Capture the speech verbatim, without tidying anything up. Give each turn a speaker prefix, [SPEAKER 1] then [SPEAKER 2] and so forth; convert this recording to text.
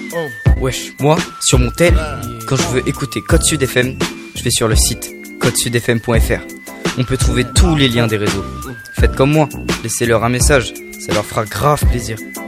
[SPEAKER 1] Wesh, moi, sur mon tel, quand je veux écouter Code Sud F M, je vais sur le site code sud f m point f r. On peut trouver tous les liens des réseaux. Faites comme moi, laissez-leur un message, ça leur fera grave plaisir.